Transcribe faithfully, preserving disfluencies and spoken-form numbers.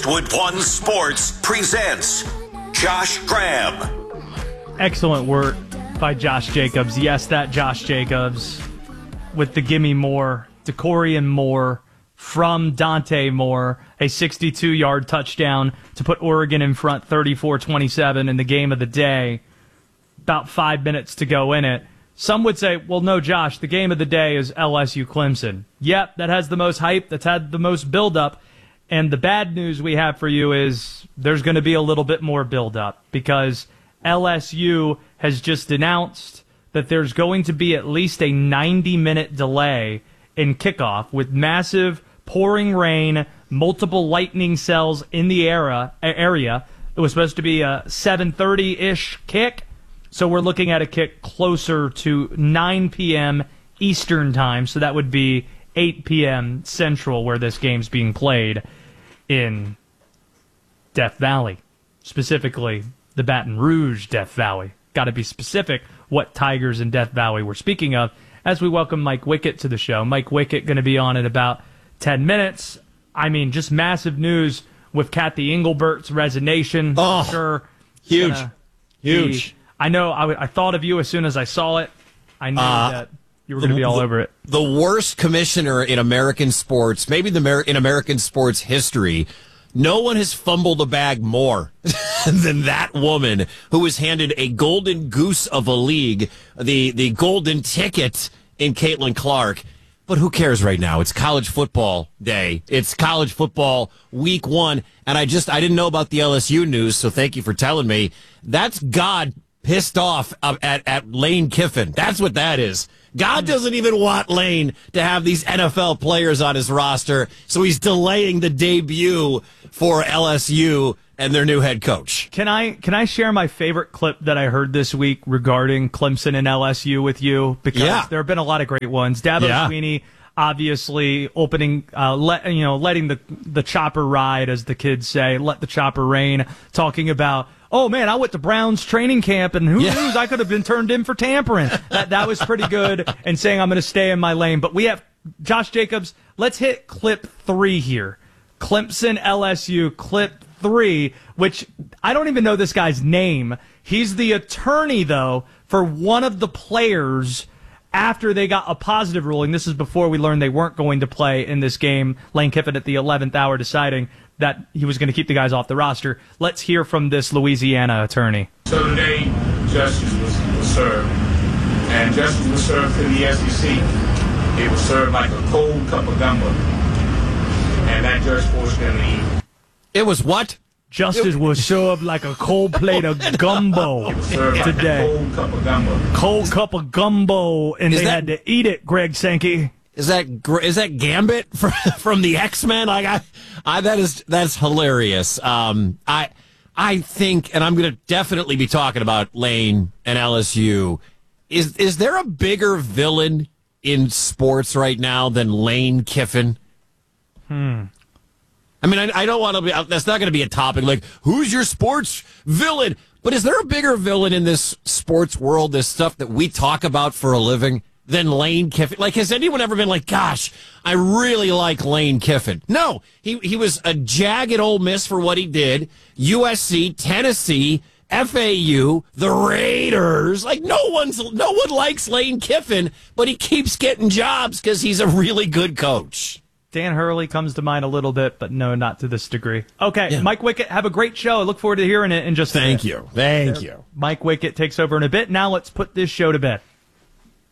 Westwood One Sports presents Josh Graham. Excellent work by Josh Jacobs. Yes, that Josh Jacobs with the Gimme Moore, DeCorian Moore from Dante Moore, a sixty-two-yard touchdown to put Oregon in front thirty-four twenty-seven in the game of the day. About five minutes to go in it. Some would say, well, no, Josh, the game of the day is L S U Clemson. Yep, that has the most hype, that's had the most build-up. And the bad news we have for you is there's going to be a little bit more build-up because L S U has just announced that there's going to be at least a ninety-minute delay in kickoff with massive pouring rain, multiple lightning cells in the era, area. It was supposed to be a seven thirty-ish kick. So we're looking at a kick closer to nine p.m. Eastern time. So that would be eight p.m. Central where this game's being played in Death Valley. Specifically, the Baton Rouge Death Valley. Got to be specific what Tigers in Death Valley we're speaking of as we welcome Mike Wickett to the show. Mike Wickett going to be on in about ten minutes. I mean, just massive news with Kathy Englebert's resignation. Oh, sure, huge, huge. Be, I know. I, w- I thought of you as soon as I saw it. I knew uh, that you were going to be all the, over it. The worst commissioner in American sports, maybe the Mer- in American sports history. No one has fumbled a bag more than that woman who was handed a golden goose of a league, the the golden ticket in Caitlin Clark. But who cares right now? It's college football day. It's college football week one. And I just, I didn't know about the L S U news, so thank you for telling me. That's God pissed off at, at Lane Kiffin. That's what that is. God doesn't even want Lane to have these N F L players on his roster, so he's delaying the debut for L S U and their new head coach. Can I can I share my favorite clip that I heard this week regarding Clemson and L S U with you? Because yeah. there have been a lot of great ones. Dabo yeah. Swinney obviously opening, uh, let you know, letting the the chopper ride, as the kids say, let the chopper rain. Talking about, oh man, I went to Brown's training camp, and who yeah. knows, I could have been turned in for tampering. That that was pretty good. And saying I'm going to stay in my lane. But we have Josh Jacobs. Let's hit clip three here. Clemson L S U clip three, which I don't even know this guy's name. He's the attorney, though, for one of the players after they got a positive ruling. This is before we learned they weren't going to play in this game. Lane Kiffin at the eleventh hour deciding that he was going to keep the guys off the roster. Let's hear from this Louisiana attorney. So today, justice was, was served, and justice was served to the S E C. It was served like a cold cup of gumbo, and that judge forced them to eat. It was what? Justice was served like a cold plate of gumbo served today. Like a cold cup of gumbo. Cold cup of gumbo, and Is they that- had to eat it, Greg Sankey. Is that is that Gambit from, from the X-Men? Like I, I that is that's hilarious. Um, I I think, and I'm going to definitely be talking about Lane and L S U. Is is there a bigger villain in sports right now than Lane Kiffin? Hmm. I mean, I, I don't want to be. That's not going to be a topic like who's your sports villain. But is there a bigger villain in this sports world? This stuff that we talk about for a living. Than Lane Kiffin. Like, has anyone ever been like, gosh, I really like Lane Kiffin? No, he he was a jagged Ole Miss for what he did. U S C, Tennessee, F A U, the Raiders. Like, no one's no one likes Lane Kiffin, but he keeps getting jobs because he's a really good coach. Dan Hurley comes to mind a little bit, but no, not to this degree. Okay, Yeah. Mike Wickett, have a great show. I look forward to hearing it in just a Thank bit. you. Thank you. Mike Wickett takes over in a bit. Now let's put this show to bed.